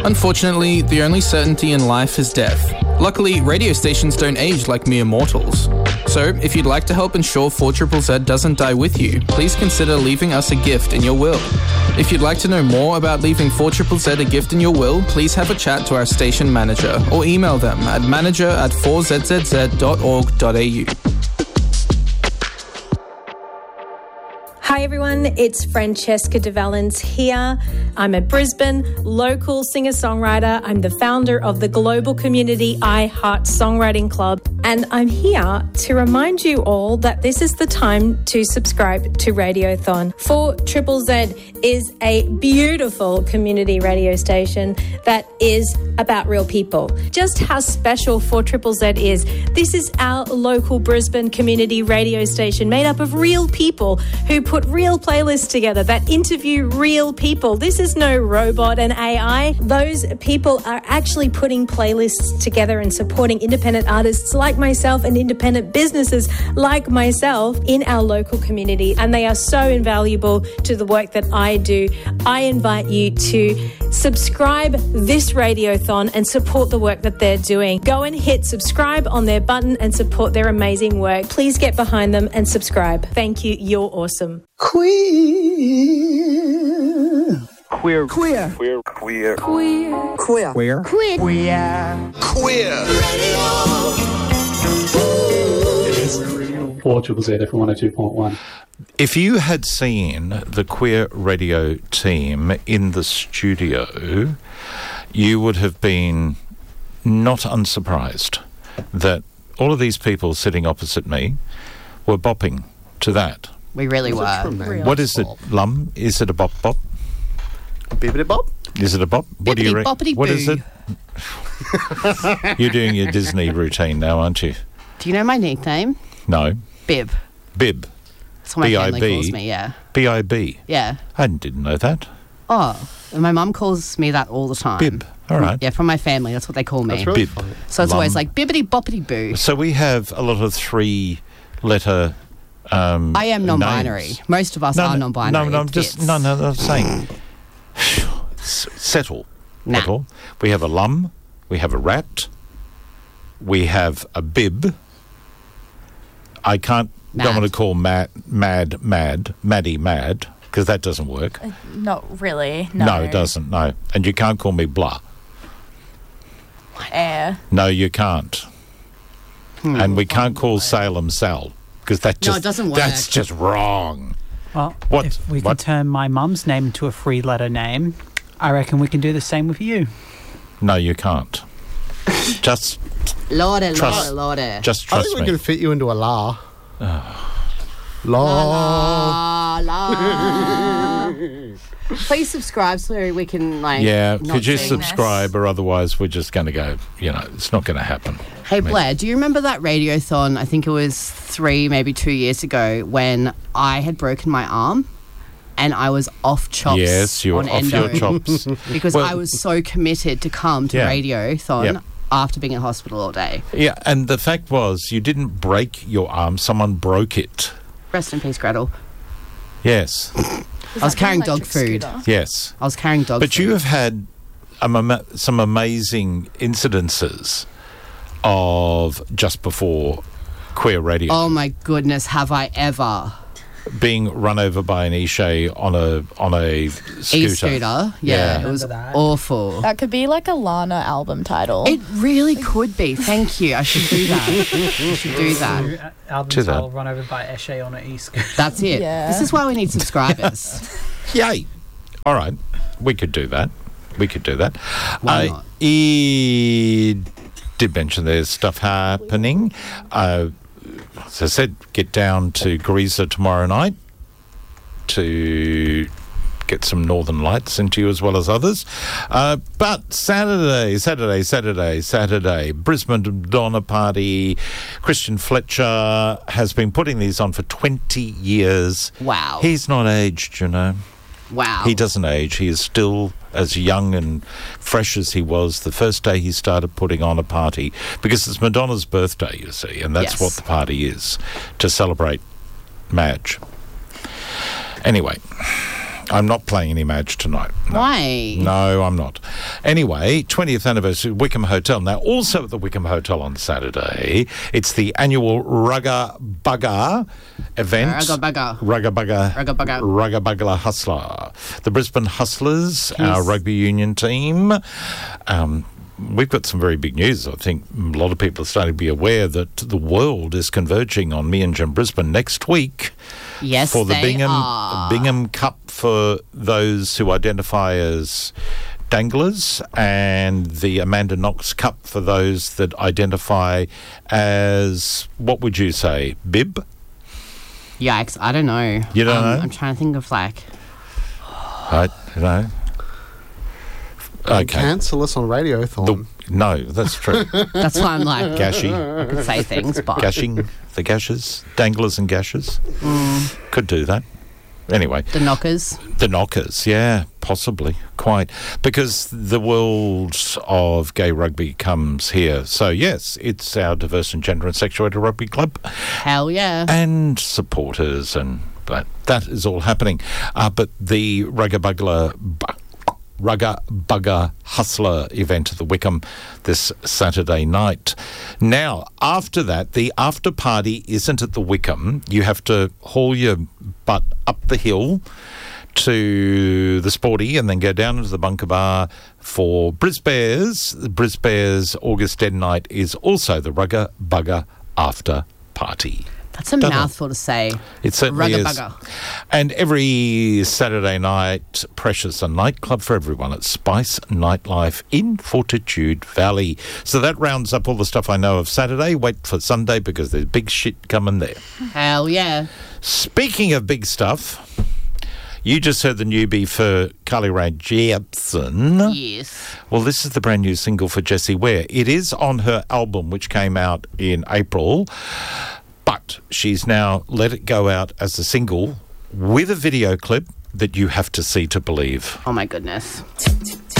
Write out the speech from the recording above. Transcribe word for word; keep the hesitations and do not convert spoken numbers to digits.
Unfortunately, the only certainty in life is death. Luckily, radio stations don't age like mere mortals. So, if you'd like to help ensure four Z Z Z doesn't die with you, please consider leaving us a gift in your will. If you'd like to know more about leaving four Z Z Z a gift in your will, please have a chat to our station manager or email them at manager at four z z z dot org dot a u. Hi everyone, it's Francesca de Valens here. I'm a Brisbane local singer-songwriter. I'm the founder of the global community I Heart Songwriting Club, and I'm here to remind you all that this is the time to subscribe to Radiothon. four Z Z Z is a beautiful community radio station that is about real people. Just how special four Z Z Z is, this is our local Brisbane community radio station made up of real people who put real playlists together that interview real people. This is no robot and A I. Those people are actually putting playlists together and supporting independent artists like myself and independent businesses like myself in our local community, and they are so invaluable to the work that I do. I invite you to subscribe this Radiothon and support the work that they're doing. Go and hit subscribe on their button and support their amazing work. Please get behind them and subscribe. Thank you. You're awesome. Queer. Queer. Queer. Queer. Queer. Queer. Queer. Queer. Queer. Queer. Queer. four Z Z Z F M one oh two point one. If you had seen the Queer Radio team in the studio, you would have been not unsurprised that all of these people sitting opposite me were bopping to that. We really were. What is it, Lum? Is it a bop bop? Bibbidi bop. Is it a bop? What do you re- boppity What boo. is it? You're doing your Disney routine now, aren't you? Do you know my nickname? No. Bib. Bib. That's what my B I family B. calls me, yeah. B I B. Yeah. I didn't know that. Oh, and my mum calls me that all the time. Bib. All right. Yeah, from my family. That's what they call me. That's really Bib. funny. So it's Lum. always like bibbity boppity boo. So we have a lot of three-letter. Um, I am non-binary. names. Most of us no, are no, non-binary. No, no, I'm It just fits. no, no. I'm saying S- settle. Nah. Settle. We have a lum. We have a rat. We have a bib. I can't. Mad. Don't want to call mad, mad, mad, Maddie mad because that doesn't work. Not really, no. it doesn't. No, and you can't call me blah. Air. No, you can't. Hmm. And we can't call Salem Sal because that No, just it doesn't work. That's just wrong. Well, What? if we can What? turn my mum's name into a three-letter name, I reckon we can do the same with you. No, you can't. just, Lordy, Trust- lordy, lordy. just I trust think we me. can fit you into a la. La. La, la. Please subscribe so we can, like... Yeah, not could you sing this. subscribe, or otherwise we're just going to go. You know, it's not going to happen. Hey, Blair, do you remember that Radiothon, I think it was three, maybe two years ago, when I had broken my arm and I was off chops Yes, you were on off endo your chops. because Well- I was so committed to come to Yeah. Radiothon Yeah. after being in hospital all day. Yeah, and the fact was, you didn't break your arm; someone broke it. Rest in peace, Gretel. Yes, I was carrying dog food. yes. I was carrying dog But food. you have had um, ama- some amazing incidences of just before Queer Radio Oh, my goodness, have I ever. being run over by an e-shay on a on a scooter. E-scooter. Yeah, Yeah. it was Remember that. awful. That could be like a Lana album title. It really could be. Thank you. I should do that. I should do that. Two albums To that. I'll run over by Eshe on an e-scooter. That's it. Yeah. This is why we need subscribers. Yay! All right, we could do that. We could do that. Why I not? e- did mention there's stuff happening. Uh, as I said, get down to Greaser tomorrow night to get some Northern Lights into you as well as others. Uh, but Saturday, Saturday, Saturday, Saturday, Brisbane Donna Party. Christian Fletcher has been putting these on for twenty years. Wow. He's not aged, you know. Wow. He doesn't age. He is still as young and fresh as he was the first day he started putting on a party, because it's Madonna's birthday, you see, and that's Yes. what the party is, to celebrate Madge. Anyway, I'm not playing any Madge tonight. No. Why? No, I'm not. Anyway, twentieth anniversary of Wickham Hotel. Now, also at the Wickham Hotel on Saturday, it's the annual Rugga Bugger event. Rugga Bugger. Rugga Bugger. Rugga Bugger. Rugga Bugger Hustler. The Brisbane Hustlers, our rugby union team. Um, we've got some very big news. I think a lot of people are starting to be aware that the world is converging on Meanjin Brisbane next week. Yes, for the they Bingham are. Bingham Cup for those who identify as danglers, and the Amanda Knox Cup for those that identify as, what would you say, bib? Yikes, I don't know. You don't um, know? I'm trying to think of like... I don't know. Okay. Cancel us on Radiothon. The, no, that's true. That's why I'm like... Gashy. I could say things, but... Gashing, the gashes, danglers and gashes. Mm. Could do that. Anyway. The knockers. The knockers, yeah, possibly, quite. Because the world of gay rugby comes here. So, yes, it's our diverse and gender and sexuality rugby club. Hell yeah. And supporters, and but that is all happening. Uh, but the Rugga Bugger... Rugga Bugger Hustler event at the Wickham this Saturday night. Now, after that, the after party isn't at the Wickham. You have to haul your butt up the hill to the Sporty and then go down into the Bunker Bar for Brisbane's. The Brisbane's August Dead Night is also the Rugga Bugger after party. That's a Doesn't mouthful to say. It certainly Rugga is. Bugger. And every Saturday night, Precious, a nightclub for everyone at Spice Nightlife in Fortitude Valley. So that rounds up all the stuff I know of Saturday. Wait for Sunday because there's big shit coming there. Hell yeah. Speaking of big stuff, you just heard the newbie for Carly Rae Jepsen. Yes. Well, this is the brand new single for Jessie Ware. It is on her album, which came out in April. But she's now let it go out as a single with a video clip that you have to see to believe. Oh, my goodness.